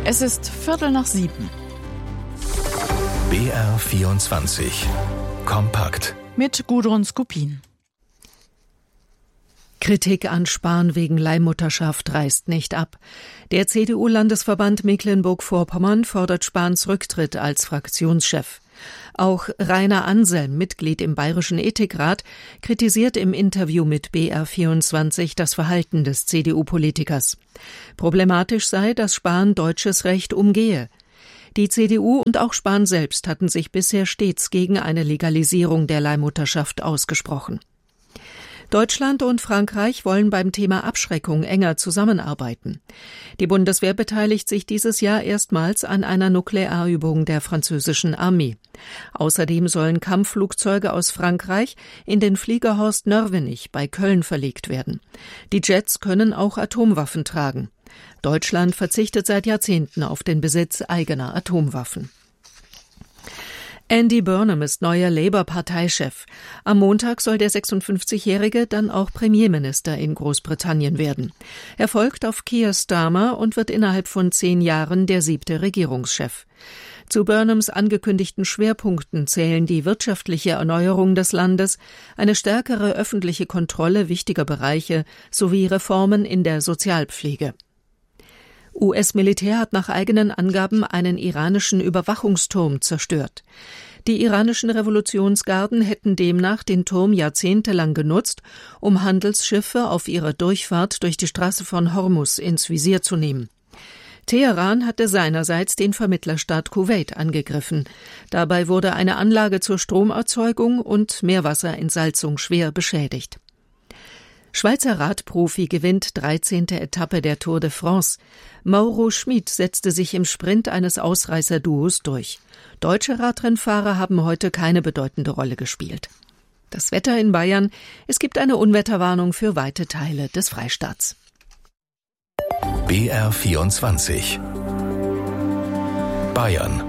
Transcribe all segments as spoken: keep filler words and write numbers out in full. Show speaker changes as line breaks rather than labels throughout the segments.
Es ist Viertel nach sieben.
B R vierundzwanzig. Kompakt.
Mit Gudrun Skupin.
Kritik an Spahn wegen Leihmutterschaft reißt nicht ab. Der C D U-Landesverband Mecklenburg-Vorpommern fordert Spahns Rücktritt als Fraktionschef. Auch Rainer Anselm, Mitglied im Bayerischen Ethikrat, kritisiert im Interview mit B R vierundzwanzig das Verhalten des C D U-Politikers. Problematisch sei, dass Spahn deutsches Recht umgehe. Die C D U und auch Spahn selbst hatten sich bisher stets gegen eine Legalisierung der Leihmutterschaft ausgesprochen. Deutschland und Frankreich wollen beim Thema Abschreckung enger zusammenarbeiten. Die Bundeswehr beteiligt sich dieses Jahr erstmals an einer Nuklearübung der französischen Armee. Außerdem sollen Kampfflugzeuge aus Frankreich in den Fliegerhorst Nörvenich bei Köln verlegt werden. Die Jets können auch Atomwaffen tragen. Deutschland verzichtet seit Jahrzehnten auf den Besitz eigener Atomwaffen. Andy Burnham ist neuer Labour-Parteichef. Am Montag soll der sechsundfünfzigjährige dann auch Premierminister in Großbritannien werden. Er folgt auf Keir Starmer und wird innerhalb von zehn Jahren der siebte Regierungschef. Zu Burnhams angekündigten Schwerpunkten zählen die wirtschaftliche Erneuerung des Landes, eine stärkere öffentliche Kontrolle wichtiger Bereiche sowie Reformen in der Sozialpflege. U S-Militär hat nach eigenen Angaben einen iranischen Überwachungsturm zerstört. Die iranischen Revolutionsgarden hätten demnach den Turm jahrzehntelang genutzt, um Handelsschiffe auf ihrer Durchfahrt durch die Straße von Hormuz ins Visier zu nehmen. Teheran hatte seinerseits den Vermittlerstaat Kuwait angegriffen. Dabei wurde eine Anlage zur Stromerzeugung und Meerwasserentsalzung schwer beschädigt. Schweizer Radprofi gewinnt dreizehnte Etappe der Tour de France. Mauro Schmid setzte sich im Sprint eines Ausreißerduos durch. Deutsche Radrennfahrer haben heute keine bedeutende Rolle gespielt. Das Wetter in Bayern: Es gibt eine Unwetterwarnung für weite Teile des Freistaats.
B R vierundzwanzig. Bayern.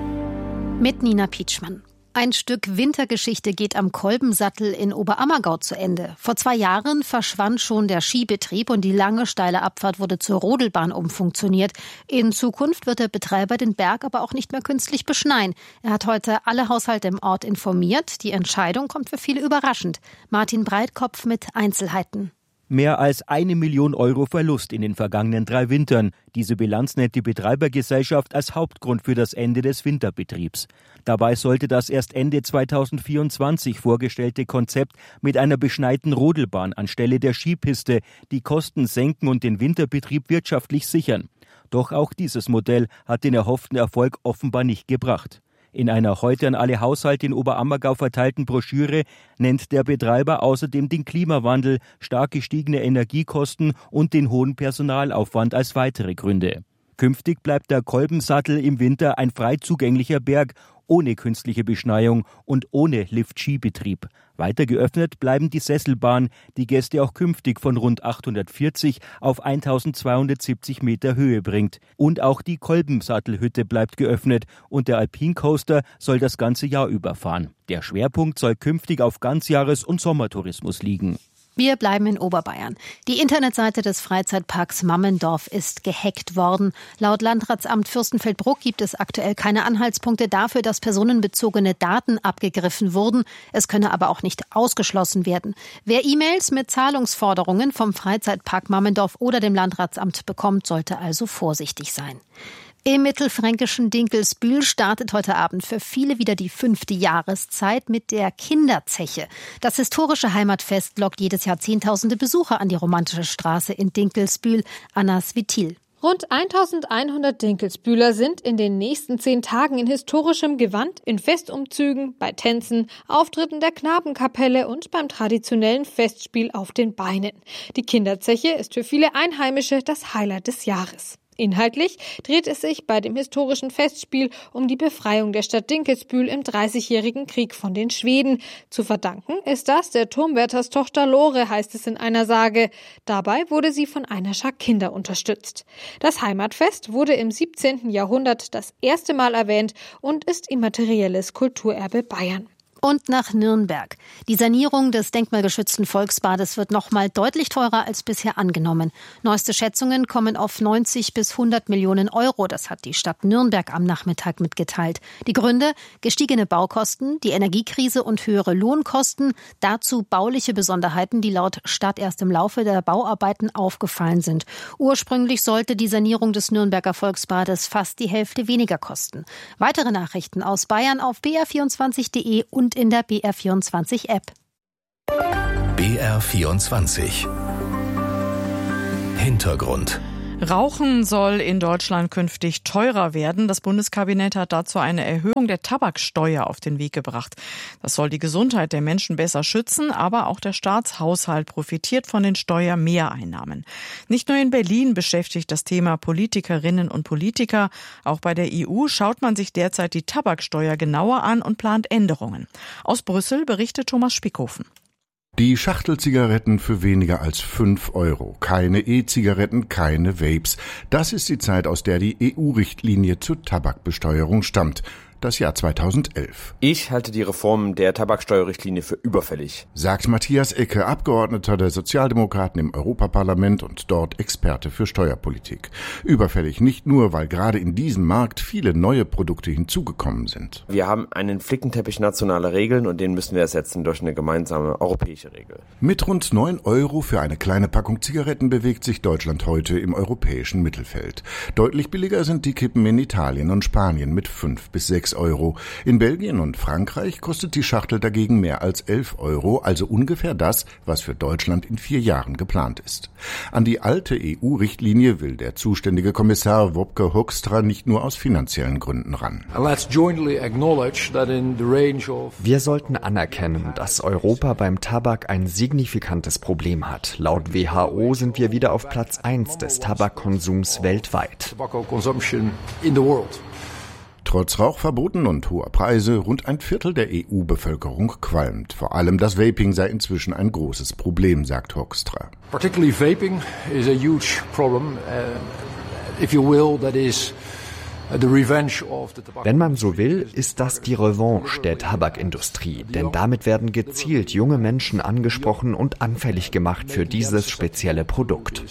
Mit Nina Pietschmann. Ein Stück Wintergeschichte geht am Kolbensattel in Oberammergau zu Ende. Vor zwei Jahren verschwand schon der Skibetrieb und die lange, steile Abfahrt wurde zur Rodelbahn umfunktioniert. In Zukunft wird der Betreiber den Berg aber auch nicht mehr künstlich beschneien. Er hat heute alle Haushalte im Ort informiert. Die Entscheidung kommt für viele überraschend. Martin Breitkopf mit Einzelheiten.
Mehr als eine Million Euro Verlust in den vergangenen drei Wintern. Diese Bilanz nennt die Betreibergesellschaft als Hauptgrund für das Ende des Winterbetriebs. Dabei sollte das erst Ende zweitausendvierundzwanzig vorgestellte Konzept mit einer beschneiten Rodelbahn anstelle der Skipiste die Kosten senken und den Winterbetrieb wirtschaftlich sichern. Doch auch dieses Modell hat den erhofften Erfolg offenbar nicht gebracht. In einer heute an alle Haushalte in Oberammergau verteilten Broschüre nennt der Betreiber außerdem den Klimawandel, stark gestiegene Energiekosten und den hohen Personalaufwand als weitere Gründe. Künftig bleibt der Kolbensattel im Winter ein frei zugänglicher Berg, ohne künstliche Beschneiung und ohne Lift-Skibetrieb. Weiter geöffnet bleiben die Sesselbahn, die Gäste auch künftig von rund achthundertvierzig auf eintausendzweihundertsiebzig Meter Höhe bringt. Und auch die Kolbensattelhütte bleibt geöffnet und der Alpine Coaster soll das ganze Jahr über fahren. Der Schwerpunkt soll künftig auf Ganzjahres- und Sommertourismus liegen.
Wir bleiben in Oberbayern. Die Internetseite des Freizeitparks Mammendorf ist gehackt worden. Laut Landratsamt Fürstenfeldbruck gibt es aktuell keine Anhaltspunkte dafür, dass personenbezogene Daten abgegriffen wurden. Es könne aber auch nicht ausgeschlossen werden. Wer E-Mails mit Zahlungsforderungen vom Freizeitpark Mammendorf oder dem Landratsamt bekommt, sollte also vorsichtig sein. Im mittelfränkischen Dinkelsbühl startet heute Abend für viele wieder die fünfte Jahreszeit mit der Kinderzeche. Das historische Heimatfest lockt jedes Jahr Zehntausende Besucher an die romantische Straße in Dinkelsbühl. Anna Svitil.
Rund eintausendeinhundert Dinkelsbühler sind in den nächsten zehn Tagen in historischem Gewand, in Festumzügen, bei Tänzen, Auftritten der Knabenkapelle und beim traditionellen Festspiel auf den Beinen. Die Kinderzeche ist für viele Einheimische das Highlight des Jahres. Inhaltlich dreht es sich bei dem historischen Festspiel um die Befreiung der Stadt Dinkelsbühl im Dreißigjährigen Krieg von den Schweden. Zu verdanken ist das der Turmwärters Tochter Lore, heißt es in einer Sage. Dabei wurde sie von einer Schar Kinder unterstützt. Das Heimatfest wurde im siebzehnten Jahrhundert das erste Mal erwähnt und ist immaterielles Kulturerbe Bayern.
Und nach Nürnberg. Die Sanierung des denkmalgeschützten Volksbades wird noch mal deutlich teurer als bisher angenommen. Neueste Schätzungen kommen auf neunzig bis hundert Millionen Euro. Das hat die Stadt Nürnberg am Nachmittag mitgeteilt. Die Gründe? Gestiegene Baukosten, die Energiekrise und höhere Lohnkosten. Dazu bauliche Besonderheiten, die laut Stadt erst im Laufe der Bauarbeiten aufgefallen sind. Ursprünglich sollte die Sanierung des Nürnberger Volksbades fast die Hälfte weniger kosten. Weitere Nachrichten aus Bayern auf b r vierundzwanzig punkt de und in der B R vierundzwanzig App.
B R vierundzwanzig Hintergrund.
Rauchen soll in Deutschland künftig teurer werden. Das Bundeskabinett hat dazu eine Erhöhung der Tabaksteuer auf den Weg gebracht. Das soll die Gesundheit der Menschen besser schützen, aber auch der Staatshaushalt profitiert von den Steuermehreinnahmen. Nicht nur in Berlin beschäftigt das Thema Politikerinnen und Politiker. Auch bei der E U schaut man sich derzeit die Tabaksteuer genauer an und plant Änderungen. Aus Brüssel berichtet Thomas Spickhofen.
Die Schachtelzigaretten für weniger als fünf Euro. Keine E-Zigaretten, keine Vapes. Das ist die Zeit, aus der die E U-Richtlinie zur Tabakbesteuerung stammt. Das Jahr zweitausendelf.
Ich halte die Reform der Tabaksteuerrichtlinie für überfällig,
sagt Matthias Ecke, Abgeordneter der Sozialdemokraten im Europaparlament und dort Experte für Steuerpolitik. Überfällig nicht nur, weil gerade in diesem Markt viele neue Produkte hinzugekommen sind.
Wir haben einen Flickenteppich nationaler Regeln und den müssen wir ersetzen durch eine gemeinsame europäische Regel.
Mit rund neun Euro für eine kleine Packung Zigaretten bewegt sich Deutschland heute im europäischen Mittelfeld. Deutlich billiger sind die Kippen in Italien und Spanien mit fünf bis sechs Euro. In Belgien und Frankreich kostet die Schachtel dagegen mehr als elf Euro, also ungefähr das, was für Deutschland in vier Jahren geplant ist. An die alte E U-Richtlinie will der zuständige Kommissar Wopke Hoekstra nicht nur aus finanziellen Gründen ran.
Wir sollten anerkennen, dass Europa beim Tabak ein signifikantes Problem hat. Laut W H O sind wir wieder auf Platz eins des Tabakkonsums weltweit.
Trotz Rauchverboten und hoher Preise, rund ein Viertel der E U-Bevölkerung qualmt. Vor allem das Vaping sei inzwischen ein großes Problem, sagt Hoekstra.
Particularly vaping is a huge problem. Uh, if you will, that is the revenge of the tobacco.
Wenn man so will, ist das die Revanche der Tabakindustrie. Denn damit werden gezielt junge Menschen angesprochen und anfällig gemacht für dieses spezielle Produkt.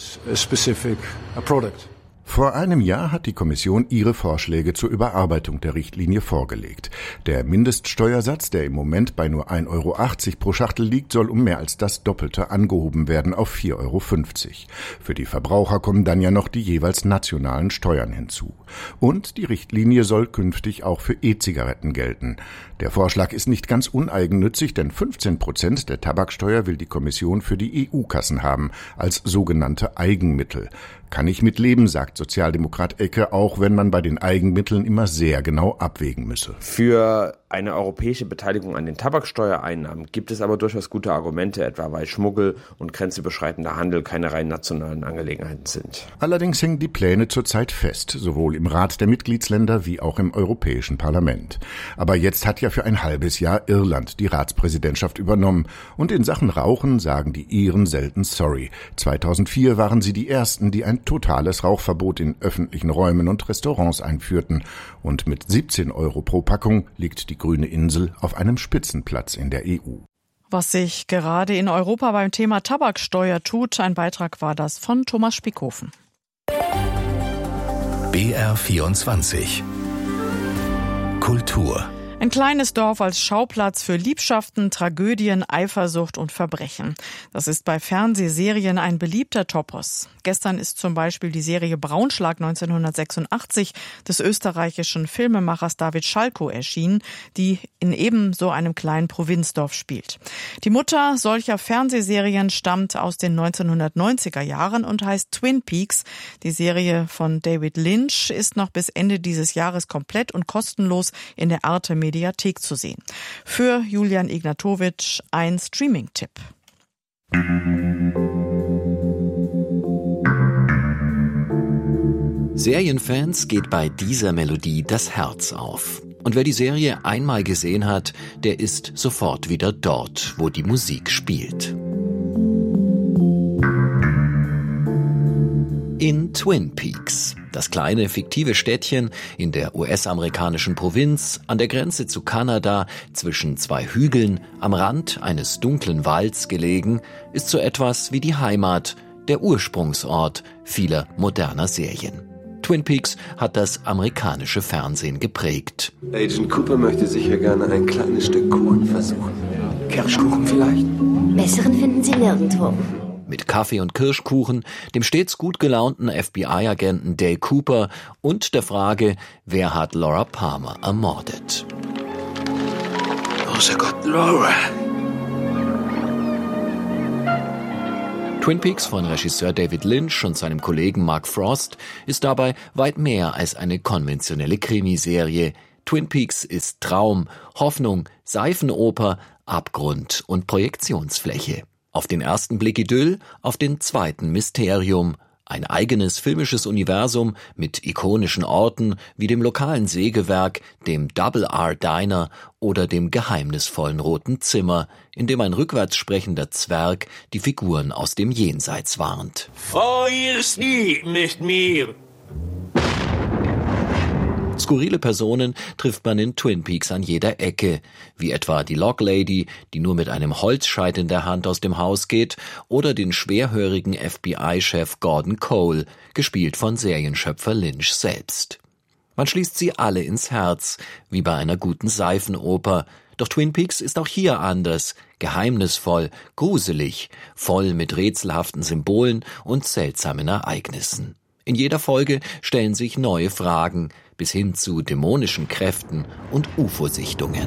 Vor einem Jahr hat die Kommission ihre Vorschläge zur Überarbeitung der Richtlinie vorgelegt. Der Mindeststeuersatz, der im Moment bei nur ein Euro achtzig pro Schachtel liegt, soll um mehr als das Doppelte angehoben werden auf vier Euro fünfzig. Für die Verbraucher kommen dann ja noch die jeweils nationalen Steuern hinzu. Und die Richtlinie soll künftig auch für E-Zigaretten gelten. Der Vorschlag ist nicht ganz uneigennützig, denn fünfzehn Prozent der Tabaksteuer will die Kommission für die E U-Kassen haben, als sogenannte Eigenmittel. Kann ich mitleben, sagt Sozialdemokrat Ecke, auch wenn man bei den Eigenmitteln immer sehr genau abwägen müsse.
Für eine europäische Beteiligung an den Tabaksteuereinnahmen gibt es aber durchaus gute Argumente, etwa weil Schmuggel und grenzüberschreitender Handel keine rein nationalen Angelegenheiten sind.
Allerdings hängen die Pläne zurzeit fest, sowohl im Rat der Mitgliedsländer wie auch im Europäischen Parlament. Aber jetzt hat ja für ein halbes Jahr Irland die Ratspräsidentschaft übernommen. Und in Sachen Rauchen sagen die Iren selten sorry. zweitausendvier waren sie die Ersten, die ein totales Rauchverbot in öffentlichen Räumen und Restaurants einführten. Und mit siebzehn Euro pro Packung liegt die grüne Insel auf einem Spitzenplatz in der E U.
Was sich gerade in Europa beim Thema Tabaksteuer tut, ein Beitrag war das von Thomas Spickhofen.
B R vierundzwanzig Kultur.
Ein kleines Dorf als Schauplatz für Liebschaften, Tragödien, Eifersucht und Verbrechen. Das ist bei Fernsehserien ein beliebter Topos. Gestern ist zum Beispiel die Serie Braunschlag neunzehnhundertsechsundachtzig des österreichischen Filmemachers David Schalko erschienen, die in eben so einem kleinen Provinzdorf spielt. Die Mutter solcher Fernsehserien stammt aus den neunzehnhundertneunziger Jahren und heißt Twin Peaks. Die Serie von David Lynch ist noch bis Ende dieses Jahres komplett und kostenlos in der Arte Mediathek zu sehen. Für Julian Ignatowitsch ein Streaming-Tipp.
Serienfans geht bei dieser Melodie das Herz auf. Und wer die Serie einmal gesehen hat, der ist sofort wieder dort, wo die Musik spielt. In Twin Peaks, das kleine fiktive Städtchen in der U S-amerikanischen Provinz an der Grenze zu Kanada zwischen zwei Hügeln am Rand eines dunklen Walds gelegen, ist so etwas wie die Heimat, der Ursprungsort vieler moderner Serien. Twin Peaks hat das amerikanische Fernsehen geprägt.
Agent Cooper möchte sicher gerne ein kleines Stück Kuchen versuchen. Kirschkuchen vielleicht?
Besseren finden Sie nirgendwo.
Mit Kaffee und Kirschkuchen, dem stets gut gelaunten F B I-Agenten Dale Cooper und der Frage, wer hat Laura Palmer ermordet?
Großer Gott, Laura!
Twin Peaks von Regisseur David Lynch und seinem Kollegen Mark Frost ist dabei weit mehr als eine konventionelle Krimiserie. Twin Peaks ist Traum, Hoffnung, Seifenoper, Abgrund und Projektionsfläche. Auf den ersten Blick Idyll, auf den zweiten Mysterium. Ein eigenes filmisches Universum mit ikonischen Orten wie dem lokalen Sägewerk, dem Double R Diner oder dem geheimnisvollen Roten Zimmer, in dem ein rückwärts sprechender Zwerg die Figuren aus dem Jenseits warnt.
Feuer Sie mit mir!
Skurrile Personen trifft man in Twin Peaks an jeder Ecke, wie etwa die Lock Lady, die nur mit einem Holzscheit in der Hand aus dem Haus geht, oder den schwerhörigen F B I-Chef Gordon Cole, gespielt von Serienschöpfer Lynch selbst. Man schließt sie alle ins Herz, wie bei einer guten Seifenoper. Doch Twin Peaks ist auch hier anders, geheimnisvoll, gruselig, voll mit rätselhaften Symbolen und seltsamen Ereignissen. In jeder Folge stellen sich neue Fragen, bis hin zu dämonischen Kräften und U F O-Sichtungen.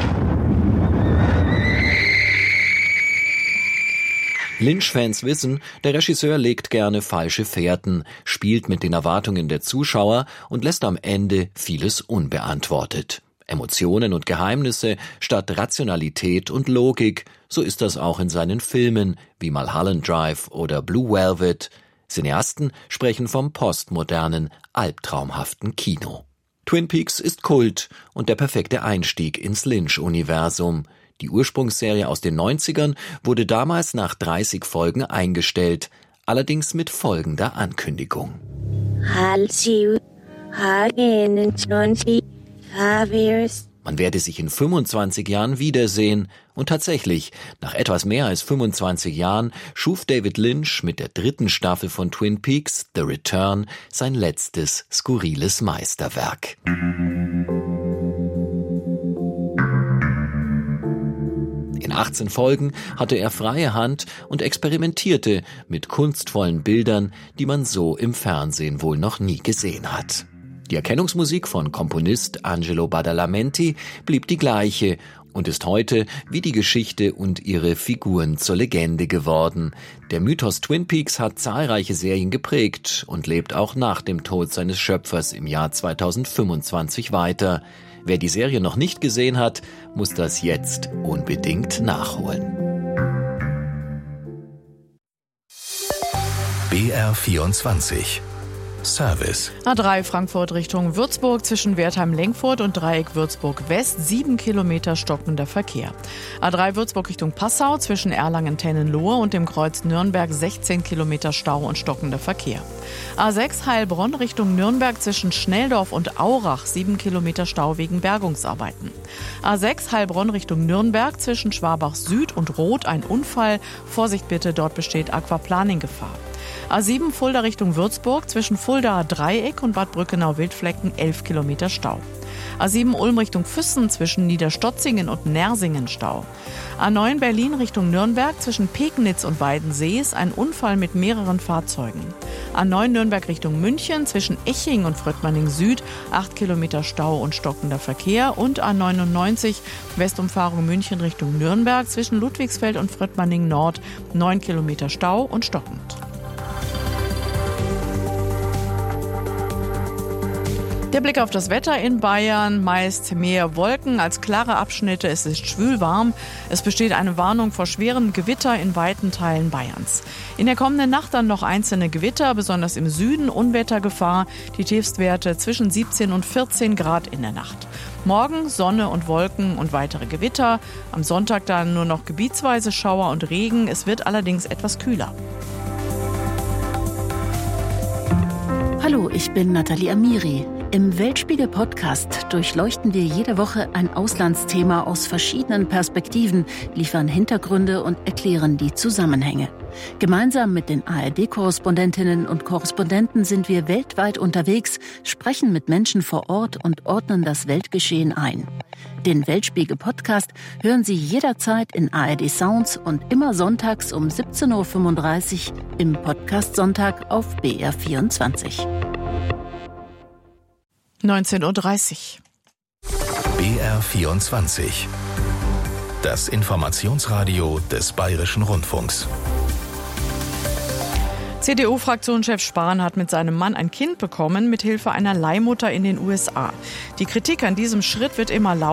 Lynch-Fans wissen, der Regisseur legt gerne falsche Fährten, spielt mit den Erwartungen der Zuschauer und lässt am Ende vieles unbeantwortet. Emotionen und Geheimnisse statt Rationalität und Logik, so ist das auch in seinen Filmen wie Mulholland Drive oder Blue Velvet. Cineasten sprechen vom postmodernen, albtraumhaften Kino. Twin Peaks ist Kult und der perfekte Einstieg ins Lynch-Universum. Die Ursprungsserie aus den neunzigern wurde damals nach dreißig Folgen eingestellt, allerdings mit folgender Ankündigung. Man werde sich in fünfundzwanzig Jahren wiedersehen. Und tatsächlich, nach etwas mehr als fünfundzwanzig Jahren schuf David Lynch mit der dritten Staffel von Twin Peaks, The Return, sein letztes skurriles Meisterwerk. In achtzehn Folgen hatte er freie Hand und experimentierte mit kunstvollen Bildern, die man so im Fernsehen wohl noch nie gesehen hat. Die Erkennungsmusik von Komponist Angelo Badalamenti blieb die gleiche und ist heute wie die Geschichte und ihre Figuren zur Legende geworden. Der Mythos Twin Peaks hat zahlreiche Serien geprägt und lebt auch nach dem Tod seines Schöpfers im Jahr zweitausendfünfundzwanzig weiter. Wer die Serie noch nicht gesehen hat, muss das jetzt unbedingt nachholen.
B R vierundzwanzig Service.
A drei Frankfurt Richtung Würzburg zwischen Wertheim-Lenkfurt und Dreieck Würzburg-West, sieben Kilometer stockender Verkehr. A drei Würzburg Richtung Passau zwischen Erlangen-Tennenlohe und dem Kreuz Nürnberg, sechzehn Kilometer Stau und stockender Verkehr. A sechs Heilbronn Richtung Nürnberg zwischen Schnelldorf und Aurach, sieben Kilometer Stau wegen Bergungsarbeiten. A sechs Heilbronn Richtung Nürnberg zwischen Schwabach Süd und Roth ein Unfall. Vorsicht bitte, dort besteht Aquaplaning-Gefahr. A sieben Fulda Richtung Würzburg zwischen Fulda Dreieck und Bad Brückenau-Wildflecken elf Kilometer Stau. A sieben Ulm Richtung Füssen zwischen Niederstotzingen und Nersingen Stau. A neun Berlin Richtung Nürnberg zwischen Pegnitz und Weidensees ein Unfall mit mehreren Fahrzeugen. A neun Nürnberg Richtung München zwischen Eching und Fröttmanning Süd acht Kilometer Stau und stockender Verkehr und A neunundneunzig Westumfahrung München Richtung Nürnberg zwischen Ludwigsfeld und Fröttmanning Nord neun Kilometer Stau und stockend. Der Blick auf das Wetter in Bayern, meist mehr Wolken als klare Abschnitte. Es ist schwül warm. Es besteht eine Warnung vor schweren Gewitter in weiten Teilen Bayerns. In der kommenden Nacht dann noch einzelne Gewitter, besonders im Süden Unwettergefahr. Die Tiefstwerte zwischen siebzehn und vierzehn Grad in der Nacht. Morgen Sonne und Wolken und weitere Gewitter. Am Sonntag dann nur noch gebietsweise Schauer und Regen. Es wird allerdings etwas kühler.
Hallo, ich bin Nathalie Amiri. Im Weltspiegel-Podcast durchleuchten wir jede Woche ein Auslandsthema aus verschiedenen Perspektiven, liefern Hintergründe und erklären die Zusammenhänge. Gemeinsam mit den A R D-Korrespondentinnen und Korrespondenten sind wir weltweit unterwegs, sprechen mit Menschen vor Ort und ordnen das Weltgeschehen ein. Den Weltspiegel-Podcast hören Sie jederzeit in A R D Sounds und immer sonntags um siebzehn Uhr fünfunddreißig im Podcast Sonntag auf B R vierundzwanzig.
neunzehn Uhr dreißig.
B R vierundzwanzig. Das Informationsradio des Bayerischen Rundfunks.
C D U-Fraktionschef Spahn hat mit seinem Mann ein Kind bekommen, mit Hilfe einer Leihmutter in den U S A. Die Kritik an diesem Schritt wird immer lauter.